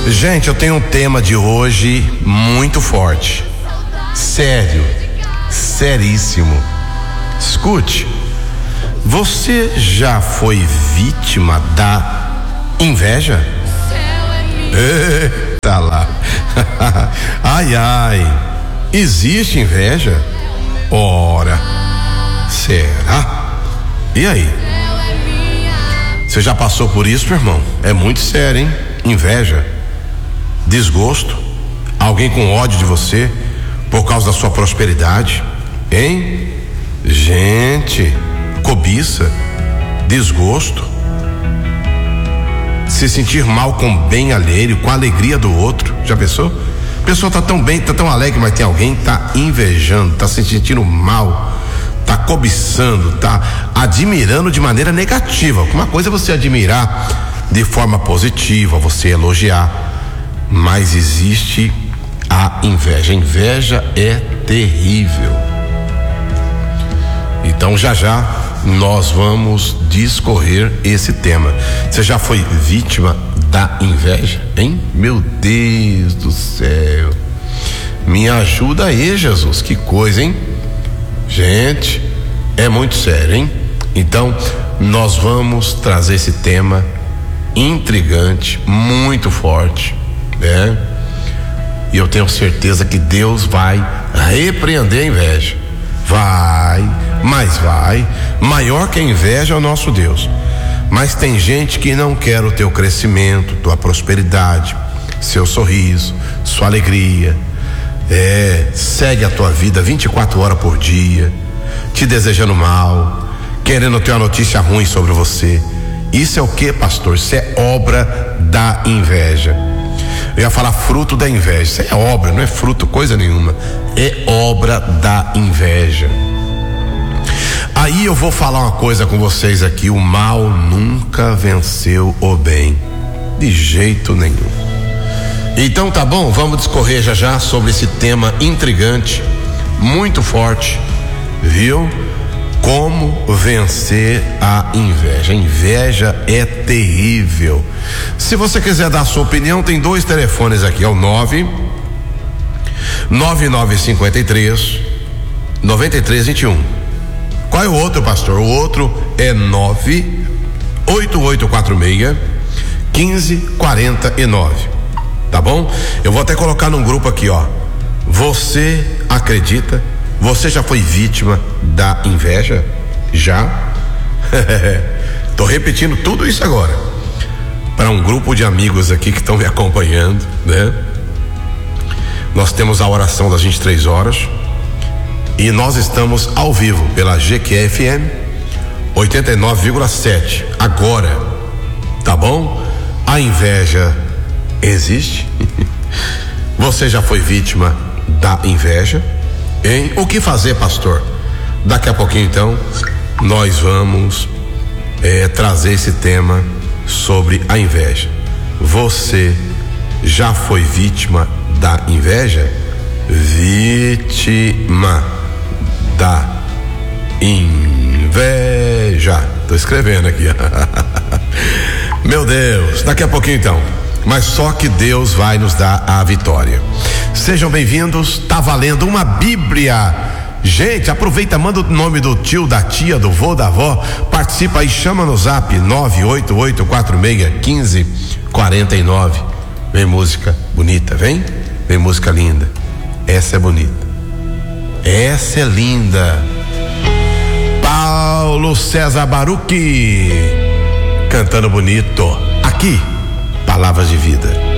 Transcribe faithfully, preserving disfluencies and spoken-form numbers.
Gente, eu tenho um tema de hoje muito forte. Sério, seríssimo. Escute, você já foi vítima da inveja? Eita lá. Ai, ai. Existe inveja? Ora, será? E aí? Você já passou por isso, meu irmão? É muito sério, hein? Inveja, desgosto, alguém com ódio de você por causa da sua prosperidade, hein? Gente, cobiça, desgosto, se sentir mal com o bem alheio, com a alegria do outro. Já pensou? A pessoa tá tão bem, tá tão alegre, mas tem alguém que tá invejando, tá se sentindo mal, tá cobiçando, tá admirando de maneira negativa. Uma coisa é você admirar de forma positiva, você elogiar, mas existe a inveja. A inveja é terrível. Então já já nós vamos discorrer esse tema. Você já foi vítima da inveja, hein? Meu Deus do céu, me ajuda aí, Jesus, que coisa, hein? Gente, é muito sério, hein? Então nós vamos trazer esse tema intrigante, muito forte, né? E eu tenho certeza que Deus vai repreender a inveja. Vai, mas vai. Maior que a inveja é o nosso Deus. Mas tem gente que não quer o teu crescimento, tua prosperidade, seu sorriso, sua alegria. É, segue a tua vida vinte e quatro horas por dia, te desejando mal, querendo ter uma notícia ruim sobre você. Isso é o que, pastor? Isso é obra da inveja. Eu ia falar fruto da inveja. Isso é obra, não é fruto coisa nenhuma. É obra da inveja. Aí eu vou falar uma coisa com vocês aqui: o mal nunca venceu o bem, de jeito nenhum. Então tá bom, vamos discorrer já já sobre esse tema intrigante, muito forte, viu? Como vencer a inveja. A inveja é terrível. Se você quiser dar a sua opinião, tem dois telefones aqui, é o nove nove nove cinco três nove três dois um. Qual é o outro, pastor? O outro é nove oito oito quatro seis um cinco quatro nove. Tá bom? Eu vou até colocar num grupo aqui, ó. Você acredita? Você já foi vítima da inveja? Já? Tô repetindo tudo isso agora para um grupo de amigos aqui que estão me acompanhando, né? Nós temos a oração das vinte e três horas e nós estamos ao vivo pela G Q F M oitenta e nove vírgula sete agora, tá bom? A inveja existe? Você já foi vítima da inveja? Hein? O que fazer, pastor? Daqui a pouquinho, então, nós vamos é, trazer esse tema sobre a inveja. Você já foi vítima da inveja? Vítima da inveja. Tô escrevendo aqui. Meu Deus, daqui a pouquinho, então. Mas só que Deus vai nos dar a vitória. Sejam bem-vindos, tá valendo uma Bíblia. Gente, aproveita, manda o nome do tio, da tia, do vô, da avó, participa aí, chama no zap nove oito oito quatro seis um cinco quatro nove. Vem música bonita, vem? Vem música linda. Essa é bonita. Essa é linda. Paulo César Baruch cantando bonito. Aqui, Palavras de Vida.